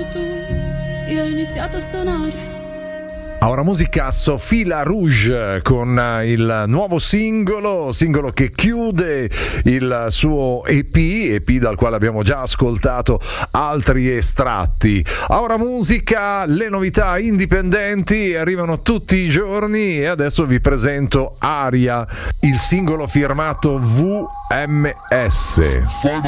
tu, io ho iniziato a stonare. Ora musica Sophie La Rouge con il nuovo singolo che chiude il suo EP dal quale abbiamo già ascoltato altri estratti. Ora musica, le novità indipendenti arrivano tutti i giorni e adesso vi presento Aria, il singolo firmato VMS.